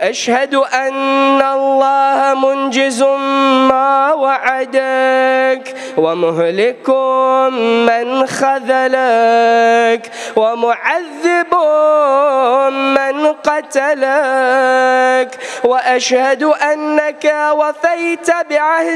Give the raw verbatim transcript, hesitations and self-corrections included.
وأشهد أن الله منجز ما وعدك ومهلك من خذلك ومعذب من قتلك، وأشهد أنك وفيت بعهد